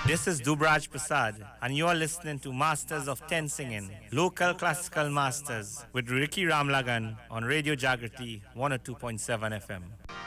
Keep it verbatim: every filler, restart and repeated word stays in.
This is Dubraj Prasad, and you are listening to Masters of Ten Singing, local classical masters with Ricky Ramlagan on Radio Jagrati one oh two point seven F M.